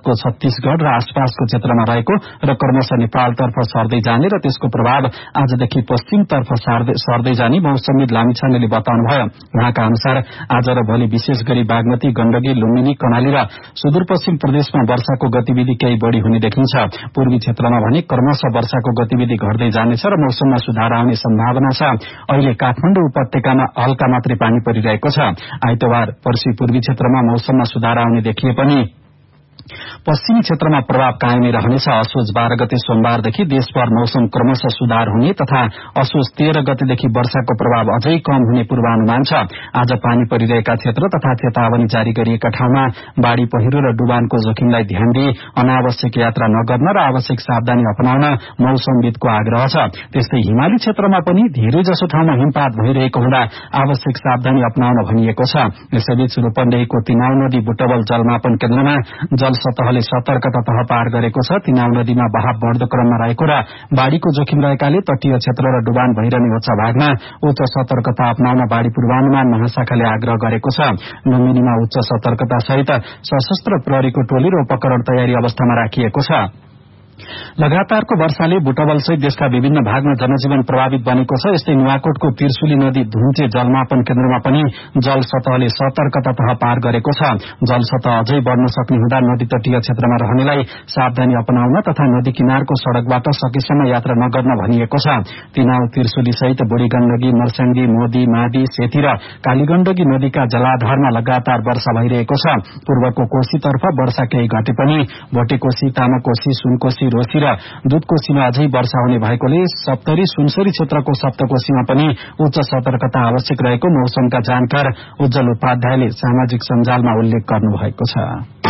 भारतको छत्तीसगढ़ र आसपासको क्षेत्रमा रहेको र क्रमशः नेपालतर्फ सर्दै जाने र त्यसको प्रभाव आजदेखि पश्चिमतर्फ सर्दै जाने मौसमविद लामिछानेले बताउनुभयो। उहाँका अनुसार आज र भोलि विशेष गरी बागमती, गण्डकी, लुम्बिनी, कर्णाली र सुदूरपश्चिम प्रदेशमा वर्षाको गतिविधि केही बढ़ी हुने देखिन्छ। पूर्वी क्षेत्रमा भने क्रमशः वर्षाको गतिविधि घट्दै जानेछ र मौसममा सुधार आउने सम्भावना छ। अहिले काठमाडौँ उपत्यकामा हल्का मात्रै पानी परिरहेको छ। आइतबार पर्सि पूर्वी क्षेत्रमा मौसममा सुधार आउने देखिए पनि पश्चिमी क्षेत्रमा प्रभाव कायमै रहनेछ। असोज 12 गते सोमबारदेखि देशभर मौसम क्रमशः सुधार हुने तथा असोज 13 गतेदेखि वर्षाको प्रभाव अझै कम हुने पूर्वानुमान छ। आज पानी परिरहेका क्षेत्र तथा चेतावनी जारी गरिएका ठाउँमा बाढ़ी पहिरो र डुबानको जोखिमलाई ध्यान दिई अनावश्यक यात्रा नगर्न र आवश्यक सावधानी अपनाउन मौसमविदको आग्रह छ। त्यस्तै हिमाली क्षेत्रमा पनि धेरै जसो ठाउँमा हिमपात भइरहेको हुँदा आवश्यक सावधानी अपनाउन भनिएको छ। यसैबीच रूपन्देहीको तिनाउ नदी बुटवल जलमापन केन्द्रमा जल सतहले सतर्कता तह पार गरेको छ। तिनाउ नदीमा बहाव बढ्दो क्रममा रहेको र बाढ़ीको जोखिम रहेकाले तटीय क्षेत्र र डुबान भइरहने उच्च भागमा उच्च सतर्कता अपनाउन बाढ़ी पूर्वानुमान महाशाखाले आग्रह गरेको छ। लुम्बिनीमा उच्च सतर्कता सहित सशस्त्र प्रहरीको टोली र उपकरण तयारी अवस्थामा राखिएको छ। लगातारको वर्षाले बुटवल सहित देशका विभिन्न भागमा जनजीवन प्रभावित बनेको छ। यस्तै नुवाकोटको तिर्सुली नदी धुम्चे जलमापन केन्द्रमा पनि जल सतहले सतर्कता तह पार गरेको छ। जल सतह अझै बढ़न सक्ने हुँदा नदी तटीय क्षेत्रमा रहनेलाई सावधानी अपनाउन तथा नदी किनारको सड़कबाट सकेसम्म यात्रा नगर्न भनिएको छ। तिनाउ, तिर्सुली सहित बुढ़ी गण्डकी, मर्स्याङ्गी, मोदी, मादी, सेती र कालीगण्डकी नदीका जलाधारमा लगातार वर्षा भइरहेको छ। पूर्वको कोशीतर्फ वर्षा केही घटे पनि भोटेकोशी, तामाकोशी, सुनकोशी, रोसी र दूधकोशीमा अझै वर्षा हुने भएकोले सप्तरी, सुनसरी क्षेत्रको सप्तकोशीमा पनि उच्च सतर्कता आवश्यक रहेको मौसमका जानकार उज्जवल उपाध्यायले सामाजिक सञ्जालमा उल्लेख गर्नुभएको छ।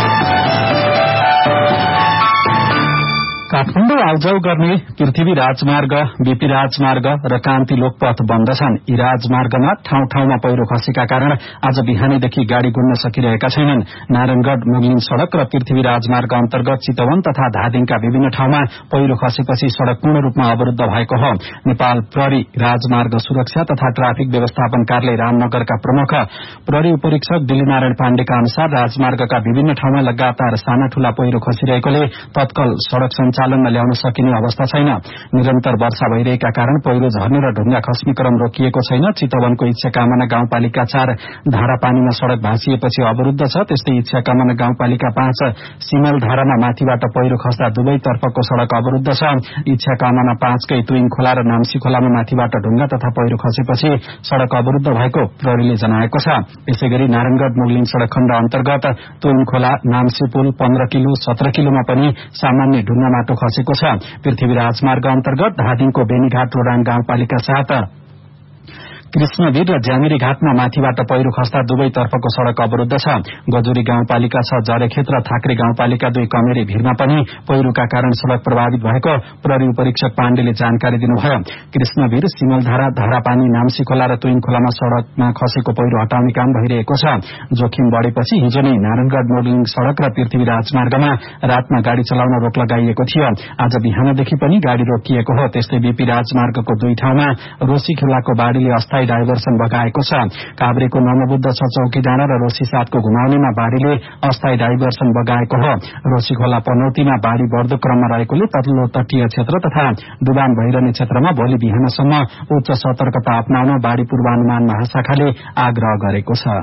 काठमाडौँ आउजाउ गर्ने पृथ्वी राजमार्ग, बीपी राजमार्ग र कान्ति लोकपथ बन्द छन्। यी राजमार्गमा ठाउँ ठाउँमा पहिरो खसेका कारण आज बिहानैदेखि गाड़ी गुड्न सकिरहेका छैनन्। नारायणगढ़ मुगलिङ सड़क र पृथ्वी राजमार्ग अन्तर्गत चितवन तथा धादिङका विभिन्न ठाउँमा पहिरो खसेपछि सड़क पूर्ण रूपमा अवरुद्ध भएको हो। नेपाल प्रहरी राजमार्ग सुरक्षा तथा ट्राफिक व्यवस्थापन कार्यालय रामनगरका प्रमुख प्रहरी उपरीक्षक दिलीनारायण पाण्डेका अनुसार राजमार्गका विभिन्न ठाउँमा लगातार साना ठूला पहिरो खसिरहेकोले तत्काल सड़क सञ्चालनमा ल्याउन सकिने अवस्था छैन। निरन्तर वर्षा भइरहेका कारण पहिरो झर्ने र ढुङ्गा खस्ने क्रम रोकिएको छैन। चितवनको इच्छाकामना गाउँपालिका 4 धारापानीमा सड़क भाँचिएपछि अवरुद्ध छ। त्यस्तै इच्छाकामना गाउँपालिका 5 सिमल धारामा माथिबाट पहिरो खस्दा दुवैतर्फको सड़क अवरुद्ध छ। इच्छाकामना 5 कै तुइङ खोला र नाम्सी खोलामा माथिबाट ढुङ्गा तथा पहिरो खसेपछि सड़क अवरुद्ध भएको प्रहरीले जनाएको छ। यसैगरी नारायणगढ़ मुगलिङ सड़क खण्ड अन्तर्गत तुइङ खोला, नाम्सी पुल, 15 किलो, 17 किलोमा पनि सामान्य ढुङ्गा माटो खसेको छ। पृथ्वी राजमार्ग अन्तर्गत धादिङको बेनीघाट रोडाङ गाउँपालिका 7 कृष्णवीर र ज्यामिरी घाटमा माथिबाट पहिरो खस्दा दुवैतर्फको सड़क अवरुद्ध छ। गजुरी गाउँपालिका 6 जरेखेत र थाक्रे गाउँपालिका 2 कमेरी भीरमा पनि पहिरोका कारण सड़क प्रभावित भएको प्रहरी उपरीक्षक पाण्डेले जानकारी दिनुभयो। कृष्णवीर, सिमलधारा, धारापानी, नाम्सी खोला र तुइङ खोलामा सड़कमा खसेको पहिरो हटाउने काम भइरहेको छ। जोखिम बढ़ेपछि हिजो नै नारायणगढ़ मुगलिङ सड़क र पृथ्वी राजमार्गमा रातमा गाड़ी चलाउन रोक लगाइएको थियो। आज बिहानदेखि पनि गाड़ी रोकिएको हो। त्यस्तै बीपी राजमार्गको 2 ठाउँमा रोसी खोलाको बाढ़ीले अस्थायी डाइभर्सन बगाएको छ। काभ्रेको नमबुद्ध 6 चौकी डाँडा र रोसी 7 को घुमाउनेमा बाढ़ीले अस्थायी डाइभर्सन बगाएको हो। रोसी खोला पनौतीमा बाढ़ी बढ़दो क्रममा रहेकोले तल्लो तटीय क्षेत्र तथा डुबान भइरहने क्षेत्रमा भोलि बिहानसम्म उच्च सतर्कता अपनाउन बाढ़ी पूर्वानुमान महाशाखाले आग्रह गरेको छ।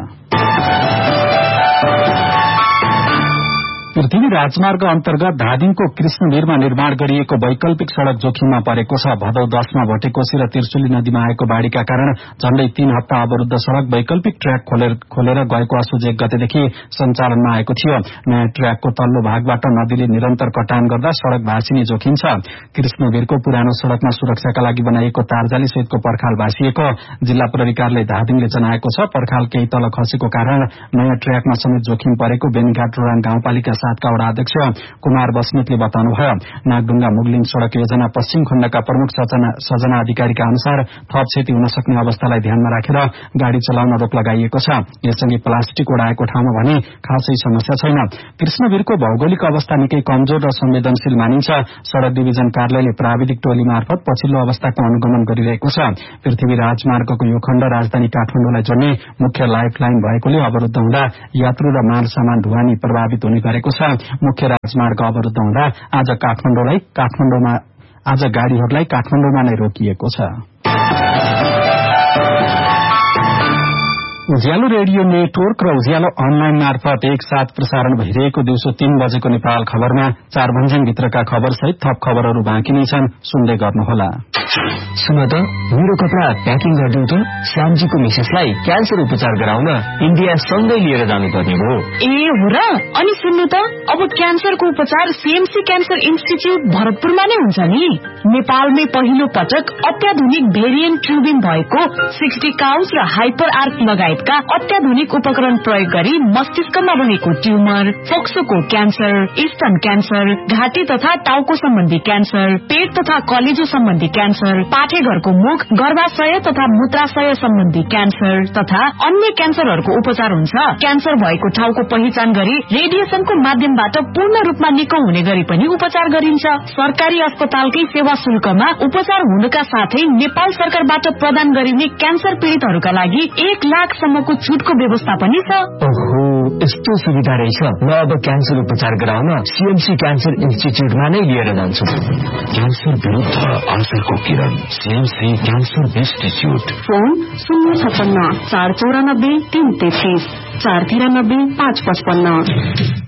पृथ्वी राजमार्ग अन्तर्गत धादिङको कृष्णवीरमा निर्माण गरिएको वैकल्पिक सड़क जोखिममा परेको छ। भदौ 10 मा भोटेकोशी र तिर्सुली नदीमा आएको बाढ़ीका कारण झण्डै 3 हप्ता अवरुद्ध सड़क वैकल्पिक ट्र्याक खोलेर गएको असोज 1 गतेदेखि सञ्चालनमा आएको थियो। नयाँ ट्र्याकको तल्लो भागबाट नदीले निरन्तर कटान गर्दा सड़क भाँचिने जोखिम छ। कृष्णवीरको पुरानो सड़कमा सुरक्षाका लागि बनाइएको तारजाली सहितको पर्खाल भाँचिएको जिल्ला प्रहरी कार्यालय धादिङले जनाएको छ। पर्खाल केही तल खसेको कारण नयाँ ट्र्याकमा समेत जोखिम परेको बेनीघाट रोडाङ गाउँपालिका 7 का वडा अध्यक्ष कुमार बस्नेतले बताउनुभयो। नागढुङ्गा मुगलिङ सड़क योजना पश्चिम खण्डका प्रमुख सजना अधिकारीका अनुसार थप क्षति हुन सक्ने अवस्थालाई ध्यानमा राखेर गाड़ी चलाउन रोक लगाइएको छ। यससँगै प्लास्टिक उडाएको ठाउँमा भने खासै समस्या छैन। कृष्णवीरको भौगोलिक अवस्था निकै कमजोर र संवेदनशील मानिन्छ। सड़क डिभिजन कार्यालयले प्राविधिक टोली मार्फत पछिल्लो अवस्थाको अनुगमन गरिरहेको छ। पृथ्वी राजमार्गको यो खण्ड राजधानी काठमाडौँलाई जोड्ने मुख्य लाइफ लाइन भएकोले अवरुद्ध हुँदा यात्रु र माल सामान ढुवानी प्रभावित हुने गरेको छ। छ। मुख्य राजमार्ग अवरुद्ध हुँदा आज गाड़ीहरूलाई काठमाडौँमा नै रोकिएको छ। उज्यालो रेडियो नेटवर्क र उज्यालो अनलाइन मार्फत एकसाथ प्रसारण भइरहेको दिउँसो 3 बजेको नेपाल खबरमा 4 भन्ज्याङभित्रका खबर सहित थप खबरहरू बाँकी नै छन्, सुन्दै गर्नुहोला। सुन त, मेरो कपडा प्याकिङ गरिदिउँ त। श्यामजीको मिसेसलाई क्यान्सर उपचार गराउन इन्डिया सँगै लिएर जानुपर्ने हो। ए हो र? अनि सुन्नु त, अब क्यान्सरको उपचार सीएमसी क्यान्सर इन्स्टिच्यूट भरतपुरमा नै हुन्छ नि। नेपालमै पहिलो पटक अत्याधुनिक भेरिएन्ट ट्युबिङ भएको 60 काउस र हाइपर आर्क लगायतका अत्याधुनिक उपकरण प्रयोग गरी मस्तिष्कमा रहेको ट्युमर, फोक्सोको क्यान्सर, स्तन क्यान्सर, घाँटी तथा टाउको सम्बन्धी क्यान्सर, पेट तथा कलेजो सम्बन्धी क्यान्सर, पाठेघरको मुख, गर्भाशय तथा मूत्राशय सम्बन्धी क्यान्सर तथा अन्य क्यान्सरहरूको उपचार हुन्छ। क्यान्सर भएको ठाउँको पहिचान गरी रेडिएसनको माध्यमबाट पूर्ण रूपमा निको हुने गरी पनि उपचार गरिन्छ। सरकारी अस्पतालकै सेवा शुल्कमा उपचार हुनुका साथै नेपाल सरकारबाट प्रदान गरिने क्यान्सर पीड़ितहरूका लागि 1 लाखसम्मको छुटको व्यवस्था पनि छ। ओहो, यस्तो सुविधा रहेछ। म अब क्यान्सर उपचार गराउन सीएमसी क्यान्सर इन्स्टिच्यूटमा नै लिएर जान्छु। क्यान्सर विरुद्ध आशाको किरण, सीएमसी क्यान्सर इन्स्टिच्यूट। फोन 056 494 333 493 555।